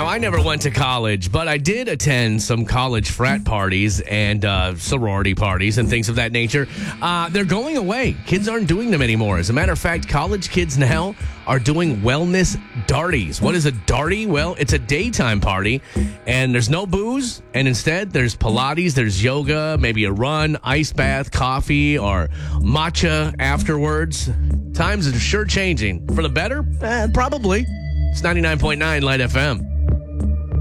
Now, I never went to college, but I did attend some college frat parties and sorority parties and things of that nature. They're going away. Kids aren't doing them anymore. As a matter of fact, college kids now are doing wellness darties. What is a darty? Well, it's a daytime party, and there's no booze, and instead there's Pilates, there's yoga, maybe a run, ice bath, coffee, or matcha afterwards. Times are sure changing. For the better? Probably. It's 99.9 Light FM.